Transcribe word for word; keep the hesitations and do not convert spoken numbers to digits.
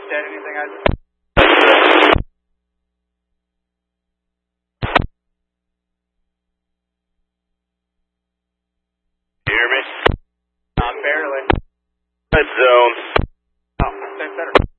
understand anything I just... You hear me? Uh, barely. Red zone. Oh, I said better.